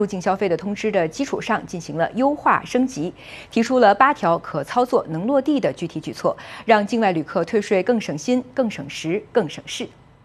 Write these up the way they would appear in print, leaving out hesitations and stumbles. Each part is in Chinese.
入境消费的通知的基础上进行了优化升级，提出了8条可操作、能落地的具体举措，让境外旅客退税更省心、更省时、更省事。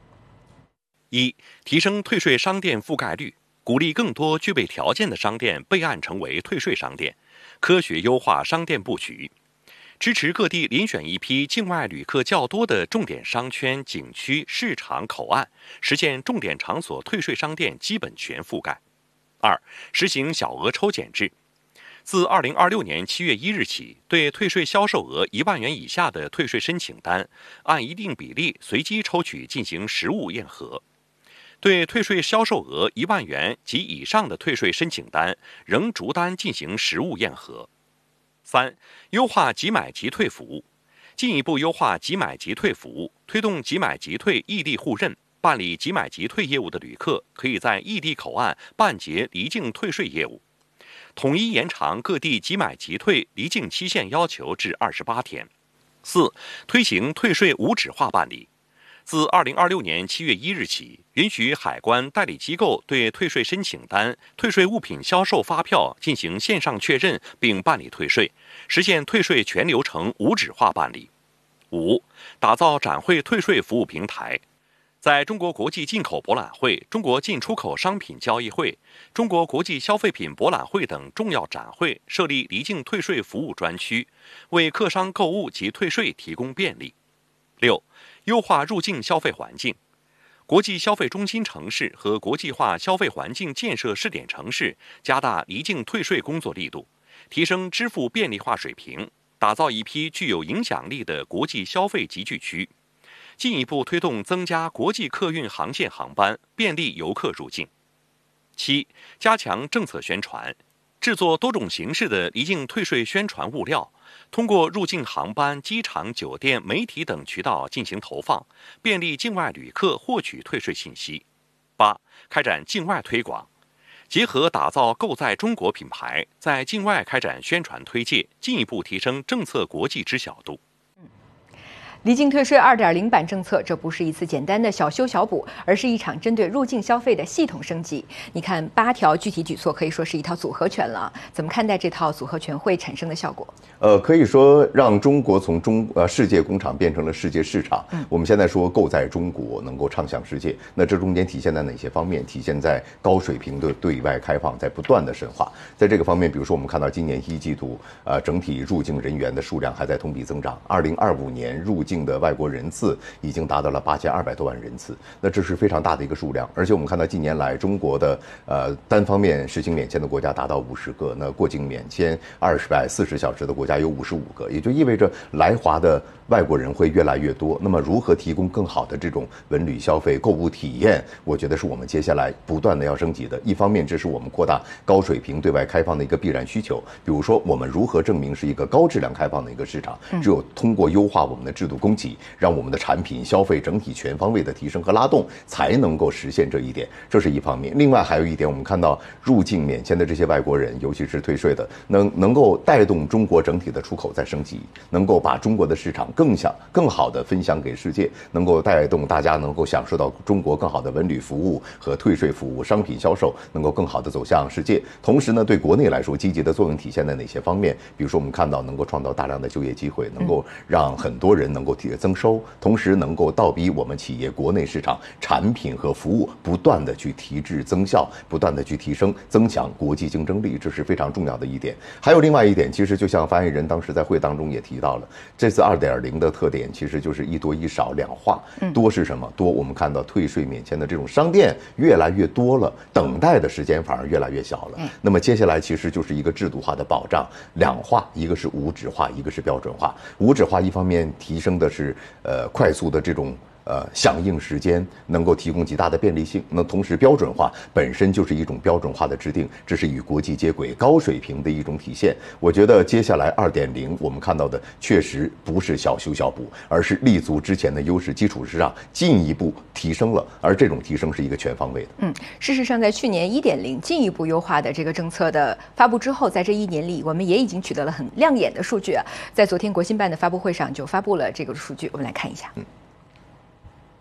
1、提升退税商店覆盖率，鼓励更多具备条件的商店备案成为退税商店，科学优化商店布局，支持各地遴选一批境外旅客较多的重点商圈、景区、市场、口岸，实现重点场所退税商店基本全覆盖。2、实行小额抽检制，自2026年7月1日起，对退税销售额1万元以下的退税申请单，按一定比例随机抽取进行实物验核；对退税销售额1万元及以上的退税申请单，仍逐单进行实物验核。3、优化即买即退服务，进一步优化即买即退服务，推动即买即退异地互认。办理即买即退业务的旅客，可以在异地口岸办结离境退税业务。统一延长各地即买即退离境期限要求至28天。4、推行退税无纸化办理。自2026年7月1日起，允许海关代理机构对退税申请单、退税物品销售发票进行线上确认并办理退税，实现退税全流程无纸化办理。5、打造展会退税服务平台。在中国国际进口博览会、中国进出口商品交易会、中国国际消费品博览会等重要展会设立离境退税服务专区，为客商购物及退税提供便利。6、优化入境消费环境。国际消费中心城市和国际化消费环境建设试点城市加大离境退税工作力度，提升支付便利化水平，打造一批具有影响力的国际消费集聚区。进一步推动增加国际客运航线航班，便利游客入境。7、加强政策宣传，制作多种形式的离境退税宣传物料，通过入境航班、机场、酒店、媒体等渠道进行投放，便利境外旅客获取退税信息。8、开展境外推广，结合打造购在中国品牌，在境外开展宣传推介，进一步提升政策国际知晓度。 离境退税2.0版政策，这不是一次简单的小修小补，而是一场针对入境消费的系统升级。你看，8条具体举措可以说是一套组合拳了。怎么看待这套组合拳会产生的效果？ 可以说让中国从世界工厂变成了世界市场。我们现在说购在中国能够畅享世界，那这中间体现在哪些方面？体现在高水平的对外开放在不断的深化。在这个方面，比如说我们看到今年1季度，整体入境人员的数量还在同比增长。2025年入境的外国人次已经达到了8200多万人次，那这是非常大的一个数量。而且我们看到近年来中国的单方面实行免签的国家达到50个，那过境免签240小时的国家有55个，也就意味着来华的外国人会越来越多。那么如何提供更好的这种文旅消费购物体验，我觉得是我们接下来不断的要升级的。一方面这是我们扩大高水平对外开放的一个必然需求，比如说我们如何证明是一个高质量开放的一个市场，只有通过优化我们的制度供给，让我们的产品消费整体全方位的提升和拉动，才能够实现这一点，这是一方面。另外还有一点，我们看到入境免签的这些外国人，尤其是退税的，能够带动中国整体的出口再升级，能够把中国的市场更好的分享给世界，能够带动大家能够享受到中国更好的文旅服务和退税服务，商品销售能够更好的走向世界。同时呢，对国内来说，积极的作用体现在哪些方面？比如说我们看到能够创造大量的就业机会，能够让很多人能够增收，同时能够倒逼我们企业国内市场产品和服务不断的去提质增效，不断的去提升增强国际竞争力，这是非常重要的一点。还有另外一点，其实就像发言人当时在会当中也提到了，这次2.0的特点其实就是一多一少两化。多是什么？多我们看到退税免签的这种商店越来越多了，等待的时间反而越来越小了。那么接下来其实就是一个制度化的保障，两化，一个是无纸化，一个是标准化。无纸化一方面提升的是快速的这种响应时间，能够提供极大的便利性。那同时标准化本身就是一种标准化的制定，这是与国际接轨高水平的一种体现。我觉得接下来2.0我们看到的确实不是小修小补，而是立足之前的优势基础之上进一步提升了，而这种提升是一个全方位的。 事实上在去年1.0进一步优化的这个政策的发布之后，在这1年里我们也已经取得了很亮眼的数据啊。在昨天国新办的发布会上就发布了这个数据，我们来看一下。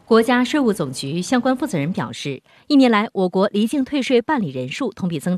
国家税务总局相关负责人表示，一年来，我国离境退税办理人数同比增长